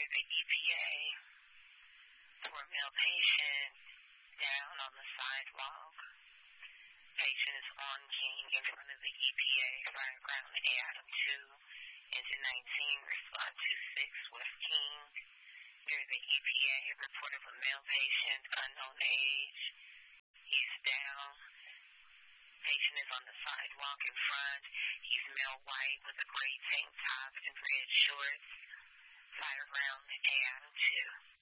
the EPA. Poor male patient down on the sidewalk. Patient is on King in front of the EPA. Fireground Adam 2, engine 19, respond to 6 West King. Near the EPA, report of a male patient, unknown age. He's down. Patient is on the sidewalk in front. He's male white with a gray tank top and red shorts. Fireground Adam 2.